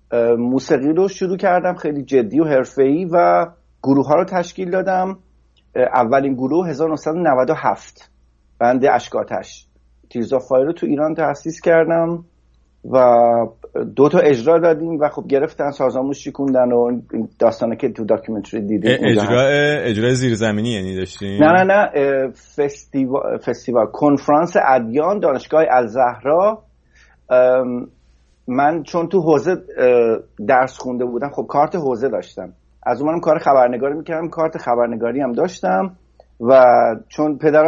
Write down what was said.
موسیقی رو شروع کردم خیلی جدی و حرفه‌ای و گروه ها رو تشکیل دادم. اولین گروه 1997 بند اشک آتش تیرز آف فایر رو تو ایران تأسیس کردم و 2 تا اجرا دادیم و خب گرفتن سازاموش شکوندن و داستانه که تو داکیومنتری دیدیم. اجرای زیرزمینی یعنی داشتیم؟ نه فستیوال کنفرانس ادیان دانشگاه الزهرا. من چون تو حوزه درس خونده بودم خب کارت حوزه داشتم، از اونم کار خبرنگاری میکردم، کارت خبرنگاری هم داشتم و چون پدرم